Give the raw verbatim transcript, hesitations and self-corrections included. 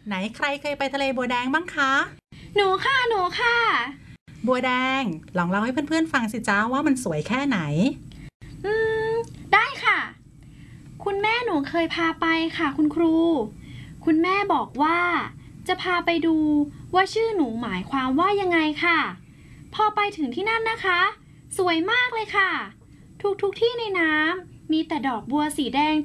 ไหนใครเคยไปทะเลบัวแดงบ้างคะหนูค่ะหนูค่ะบัวแดงลองเล่าให้เพื่อนๆฟังสิจ้าว่ามันสวยแค่ไหนอืมได้ค่ะคุณแม่หนูเคยพาไปค่ะคุณครูคุณแม่บอกว่าจะพาไปดูว่าชื่อหนูหมายความว่ายังไงค่ะพอไปถึงที่นั่นนะคะสวยมากเลยค่ะทุกๆที่ในน้ำมีแต่ดอกบัวสีแดง